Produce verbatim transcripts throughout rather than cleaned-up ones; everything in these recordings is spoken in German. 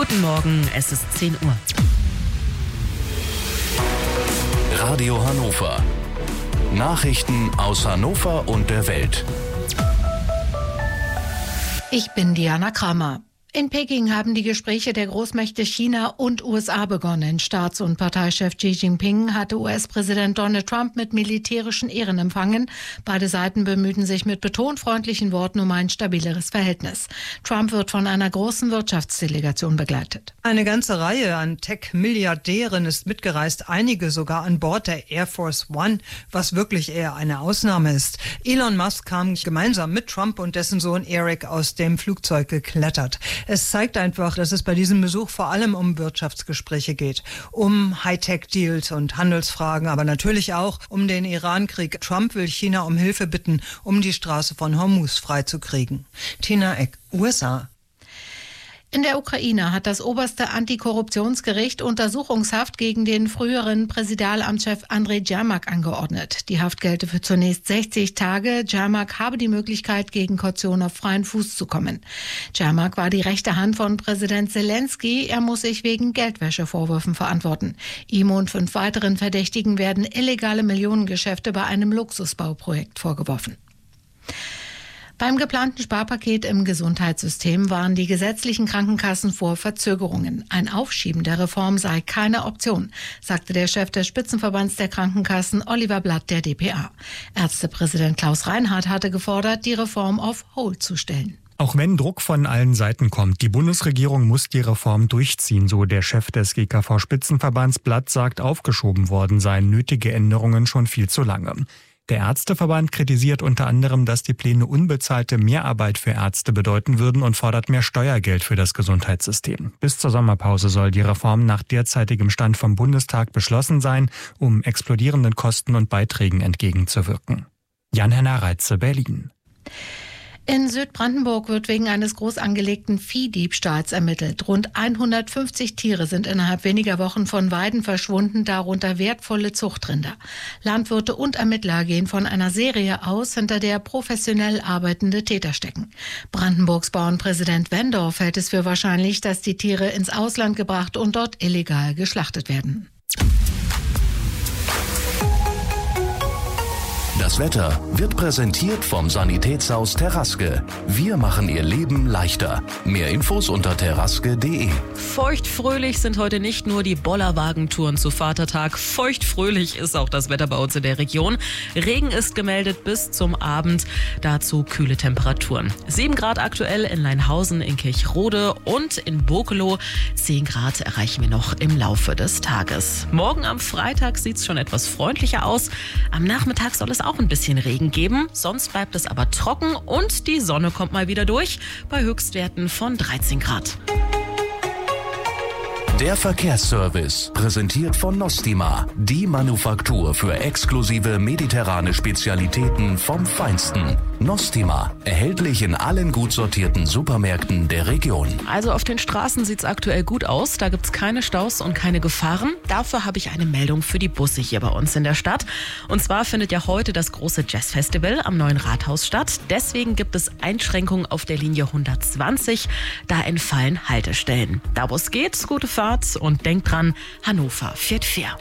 Guten Morgen, es ist zehn Uhr. Radio Hannover. Nachrichten aus Hannover und der Welt. Ich bin Diana Kramer. In Peking haben die Gespräche der Großmächte China und U S A begonnen. Staats- und Parteichef Xi Jinping hatte U S-Präsident Donald Trump mit militärischen Ehren empfangen. Beide Seiten bemühten sich mit betont freundlichen Worten um ein stabileres Verhältnis. Trump wird von einer großen Wirtschaftsdelegation begleitet. Eine ganze Reihe an Tech-Milliardären ist mitgereist, einige sogar an Bord der Air Force One, was wirklich eher eine Ausnahme ist. Elon Musk kam gemeinsam mit Trump und dessen Sohn Eric aus dem Flugzeug geklettert. Es zeigt einfach, dass es bei diesem Besuch vor allem um Wirtschaftsgespräche geht, um Hightech-Deals und Handelsfragen, aber natürlich auch um den Iran-Krieg. Trump will China um Hilfe bitten, um die Straße von Hormuz freizukriegen. Tina Eck, U S A. In der Ukraine hat das oberste Antikorruptionsgericht Untersuchungshaft gegen den früheren Präsidialamtschef Andrei Djermak angeordnet. Die Haft gelte für zunächst sechzig Tage. Djermak habe die Möglichkeit, gegen Kaution auf freien Fuß zu kommen. Djermak war die rechte Hand von Präsident Zelensky. Er muss sich wegen Geldwäschevorwürfen verantworten. Ihm und fünf weiteren Verdächtigen werden illegale Millionengeschäfte bei einem Luxusbauprojekt vorgeworfen. Beim geplanten Sparpaket im Gesundheitssystem warnen die gesetzlichen Krankenkassen vor Verzögerungen. Ein Aufschieben der Reform sei keine Option, sagte der Chef des Spitzenverbands der Krankenkassen, Oliver Blatt, der D P A. Ärztepräsident Klaus Reinhardt hatte gefordert, die Reform auf Hold zu stellen. Auch wenn Druck von allen Seiten kommt, die Bundesregierung muss die Reform durchziehen, so der Chef des G K V-Spitzenverbands. Blatt sagt, aufgeschoben worden seien nötige Änderungen schon viel zu lange. Der Ärzteverband kritisiert unter anderem, dass die Pläne unbezahlte Mehrarbeit für Ärzte bedeuten würden und fordert mehr Steuergeld für das Gesundheitssystem. Bis zur Sommerpause soll die Reform nach derzeitigem Stand vom Bundestag beschlossen sein, um explodierenden Kosten und Beiträgen entgegenzuwirken. Jan-Henner Reitze, Berlin. In Südbrandenburg wird wegen eines groß angelegten Viehdiebstahls ermittelt. Rund hundertfünfzig Tiere sind innerhalb weniger Wochen von Weiden verschwunden, darunter wertvolle Zuchtrinder. Landwirte und Ermittler gehen von einer Serie aus, hinter der professionell arbeitende Täter stecken. Brandenburgs Bauernpräsident Wendorf hält es für wahrscheinlich, dass die Tiere ins Ausland gebracht und dort illegal geschlachtet werden. Das Wetter wird präsentiert vom Sanitätshaus Terraske. Wir machen Ihr Leben leichter. Mehr Infos unter terraske punkt de. Feuchtfröhlich sind heute nicht nur die Bollerwagentouren zu Vatertag. Feuchtfröhlich ist auch das Wetter bei uns in der Region. Regen ist gemeldet bis zum Abend. Dazu kühle Temperaturen. sieben Grad aktuell in Leinhausen, in Kirchrode und in Bokelow. zehn Grad erreichen wir noch im Laufe des Tages. Morgen am Freitag sieht es schon etwas freundlicher aus. Am Nachmittag soll es auch ein bisschen Regen geben, sonst bleibt es aber trocken und die Sonne kommt mal wieder durch bei Höchstwerten von dreizehn Grad. Der Verkehrsservice, präsentiert von Nostima, die Manufaktur für exklusive mediterrane Spezialitäten vom Feinsten. Nostima, erhältlich in allen gut sortierten Supermärkten der Region. Also auf den Straßen sieht es aktuell gut aus, da gibt es keine Staus und keine Gefahren. Dafür habe ich eine Meldung für die Busse hier bei uns in der Stadt. Und zwar findet ja heute das große Jazzfestival am Neuen Rathaus statt. Deswegen gibt es Einschränkungen auf der Linie hundertzwanzig. Da entfallen Haltestellen. Da wo es geht, gute Fahrt. Und denkt dran, Hannover fährt fair.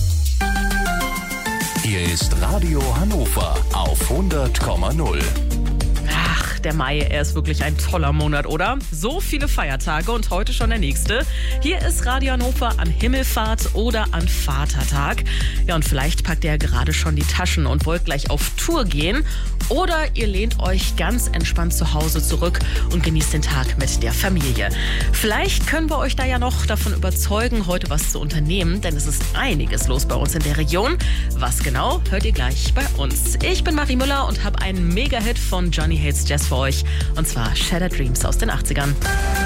Hier ist Radio Hannover auf hundert Komma null. Ach, der Mai, er ist wirklich ein toller Monat, oder? So viele Feiertage und heute schon der nächste. Hier ist Radio Hannover an Himmelfahrt oder an Vatertag. Ja, und vielleicht packt ihr ja gerade schon die Taschen und wollt gleich auf Tour gehen. Oder ihr lehnt euch ganz entspannt zu Hause zurück und genießt den Tag mit der Familie. Vielleicht können wir euch da ja noch davon überzeugen, heute was zu unternehmen, denn es ist einiges los bei uns in der Region. Was genau, hört ihr gleich bei uns. Ich bin Marie Müller und habe einen Mega-Hit von Johnny Hates Jazz für euch. Und zwar Shattered Dreams aus den achtzigern.